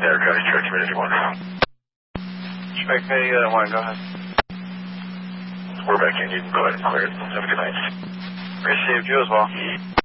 There, County Church, minute 1. Respect Bay 1, go ahead. We're back in. You can go ahead and clear it. Have a good night. Received you as well.